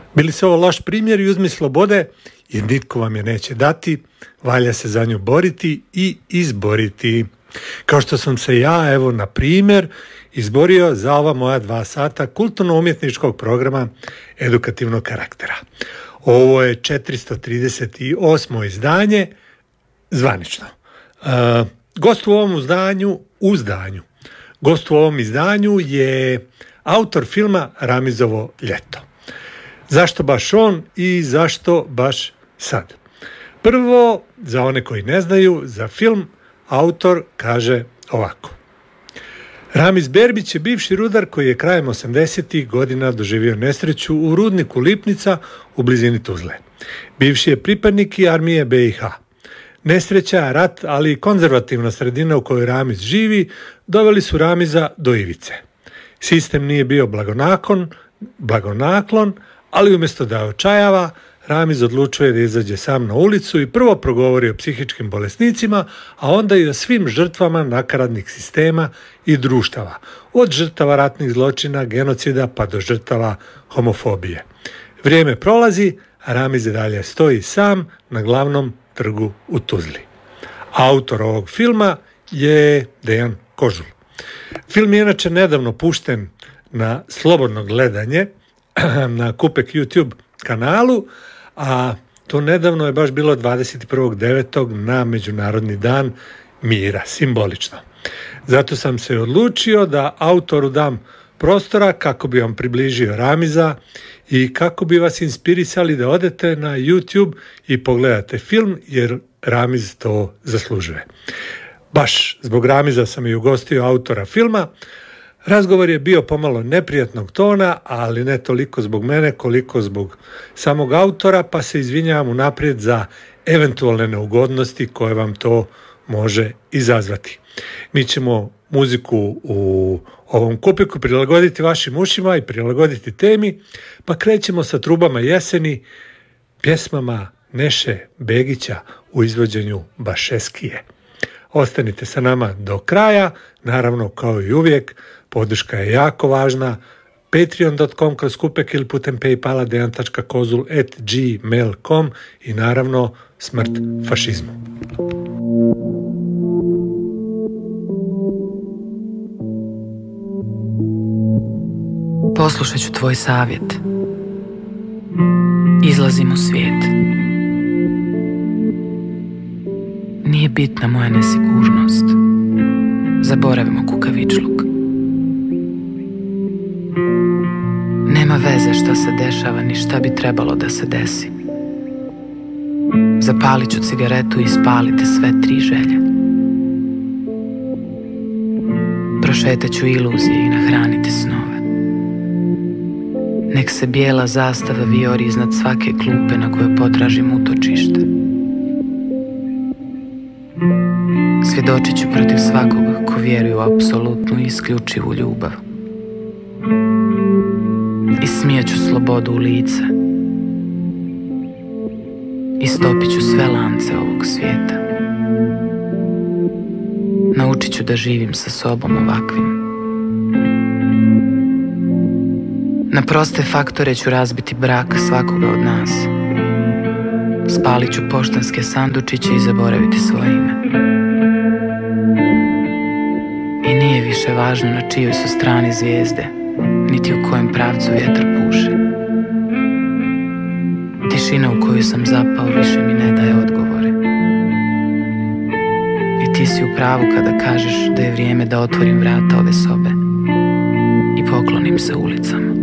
Bili se ovo loš primjer i uzmi slobode, jer nitko vam je neće dati, valja se za nju boriti i izboriti. Kao što sam se ja, evo na primjer, izborio za ova moja 2 sata kulturno-umjetničkog programa edukativnog karaktera. Ovo je 438. izdanje, zvanično. Gost u ovom Gost u ovom izdanju je autor filma Ramizovo ljeto. Zašto baš on i zašto baš sad? Prvo, za one koji ne znaju, za film autor kaže ovako. Ramiz Berbić je bivši rudar koji je krajem 80. godina doživio nesreću u rudniku Lipnica u blizini Tuzle. Bivši je pripadnik i armije BiH. Nesreća, rat, ali i konzervativna sredina u kojoj Ramiz živi doveli su Ramiza do ivice. Sistem nije bio blagonaklon, ali umjesto da očajava, Ramiz odlučuje da izađe sam na ulicu i prvo progovori o psihičkim bolesnicima, a onda i o svim žrtvama nakaradnih sistema i društava, od žrtava ratnih zločina, genocida pa do žrtava homofobije. Vrijeme prolazi, a Ramiz i dalje stoji sam na glavnom trgu u Tuzli. Autor ovog filma je Dejan Kožul. Film je inače nedavno pušten na slobodno gledanje na Kupek YouTube kanalu, a to nedavno je baš bilo 21.9. na Međunarodni dan mira, simbolično. Zato sam se odlučio da autoru dam prostora kako bi vam približio Ramiza i kako bi vas inspirisali da odete na YouTube i pogledate film, jer Ramiz to zaslužuje. Baš zbog Ramiza sam i ugostio autora filma. Razgovor je bio pomalo neprijatnog tona, ali ne toliko zbog mene koliko zbog samog autora, pa se izvinjavam unaprijed za eventualne neugodnosti koje vam to može izazvati. Mi ćemo muziku u ovom kupiku prilagoditi vašim ušima i prilagoditi temi, pa krećemo sa Trubama jeseni, pjesmama Neše Begića u izvođenju Bašeskije. Ostanite sa nama do kraja, naravno kao i uvijek, podrška je jako važna, patreon.com/kupek ili putem paypala dejan.kozul@gmail.com i naravno smrt fašizmu. Poslušat ću tvoj savjet. Izlazim u svijet. Nije bitna moja nesigurnost. Zaboravimo kukavičluk. Nema veze šta se dešava ni šta bi trebalo da se desi. Zapalit ću cigaretu i ispalite sve 3 želje. Prošetat ću iluzije i nahraniti snove. Nek se bijela zastava vijori iznad svake klupe na kojoj potražim utočište. Svjedočit ću protiv svakoga ko vjeruje u apsolutnu i isključivu ljubav. Ismijat ću slobodu u lice. Istopit ću sve lance ovog svijeta. Naučit ću da živim sa sobom ovakvim. Na proste faktore ću razbiti brak svakoga od nas. Spalit ću poštanske sandučiće i zaboraviti svoje ime. I nije više važno na čijoj su strani zvijezde, niti u kojem pravcu vjetar puše. Tišina u koju sam zapao više mi ne daje odgovore. I ti si u pravu kada kažeš da je vrijeme da otvorim vrata ove sobe i poklonim se ulicama.